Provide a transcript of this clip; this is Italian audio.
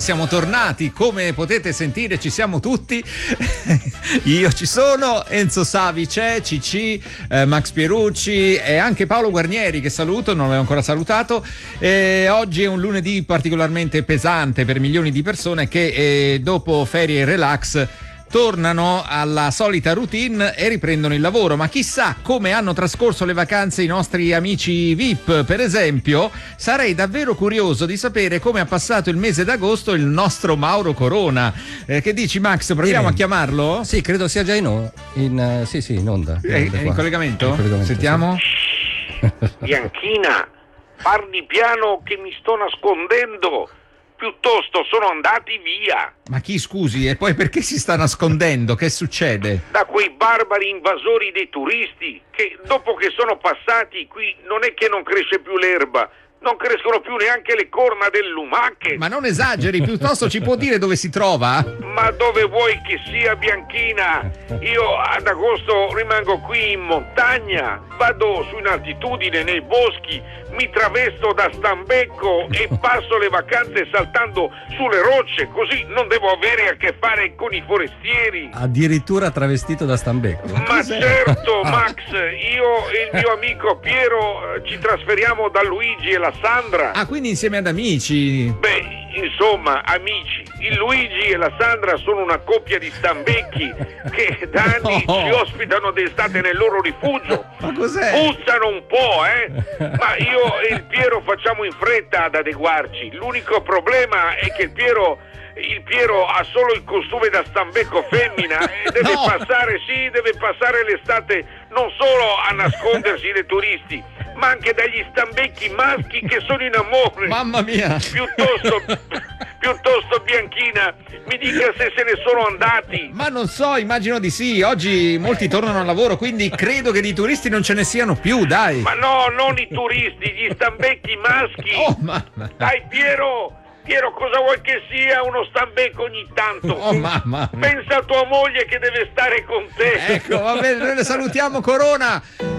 siamo tornati, come potete sentire ci siamo tutti. Io ci sono, Enzo Savi c'è, Cicci, Max Pierucci e anche Paolo Guarnieri, che saluto, non l'avevo ancora salutato. Oggi è un lunedì particolarmente pesante per milioni di persone che dopo ferie e relax tornano alla solita routine e riprendono il lavoro, ma chissà come hanno trascorso le vacanze i nostri amici VIP. Per esempio, sarei davvero curioso di sapere come ha passato il mese d'agosto il nostro Mauro Corona. Che dici, Max? Proviamo a chiamarlo? Sì, credo sia già in onda. In onda. In collegamento? Sentiamo. Sì. Bianchina, parli piano che mi sto nascondendo. Piuttosto sono andati via. Ma chi, scusi? E poi perché si sta nascondendo? Che succede? Da quei barbari invasori dei turisti che dopo che sono passati qui non è che non cresce più l'erba, non crescono più neanche le corna del lumache. Ma non esageri, piuttosto ci può dire dove si trova? Ma dove vuoi che sia, Bianchina? Io ad agosto rimango qui in montagna, vado su in altitudine nei boschi, mi travesto da stambecco e passo le vacanze saltando sulle rocce, così non devo avere a che fare con i forestieri. Addirittura travestito da stambecco. Ma certo, Max, io e il mio amico Piero ci trasferiamo da Luigi e la Sandra. Ah, quindi insieme ad amici? Beh, insomma, amici. Il Luigi e la Sandra sono una coppia di stambecchi che da anni ci ospitano d'estate nel loro rifugio. Ma cos'è? Puzzano un po', ma io e il Piero facciamo in fretta ad adeguarci. L'unico problema è che il Piero ha solo il costume da stambecco femmina e deve passare l'estate non solo a nascondersi dai turisti, ma anche dagli stambecchi maschi che sono in amore. Mamma mia! Piuttosto Bianchina, mi dica se se ne sono andati. Ma non so, immagino di sì. Oggi molti tornano al lavoro, quindi credo che di turisti non ce ne siano più, dai. Ma no, non i turisti, gli stambecchi maschi. Oh, mamma. Dai, Piero, cosa vuoi che sia uno stambecco ogni tanto? Oh, mamma. Pensa a tua moglie che deve stare con te. Ecco, va bene, noi le salutiamo, Corona.